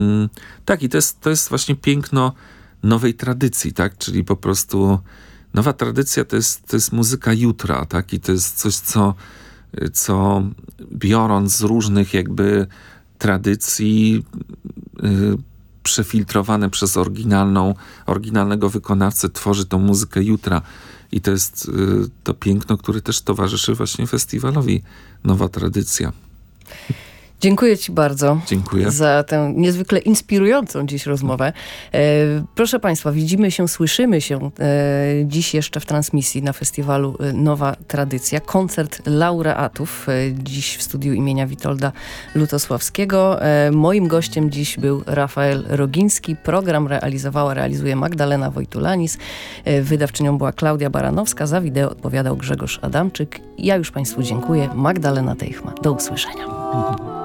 Tak, i to jest właśnie piękno nowej tradycji, tak? Czyli po prostu nowa tradycja to jest muzyka jutra, tak? I to jest coś, co biorąc z różnych jakby tradycji, przefiltrowane przez oryginalnego wykonawcę, tworzy tą muzykę jutra. I to jest to piękno, które też towarzyszy właśnie festiwalowi Nowa Tradycja. Dziękuję Ci bardzo. Dziękuję. Za tę niezwykle inspirującą dziś rozmowę. Proszę Państwa, widzimy się, słyszymy się dziś jeszcze w transmisji na festiwalu Nowa Tradycja. Koncert laureatów dziś w studiu imienia Witolda Lutosławskiego. Moim gościem dziś był Rafael Rogiński. Program realizuje Magdalena Wojtulanis. Wydawczynią była Klaudia Baranowska. Za wideo odpowiadał Grzegorz Adamczyk. Ja już Państwu dziękuję. Magdalena Teichma. Do usłyszenia.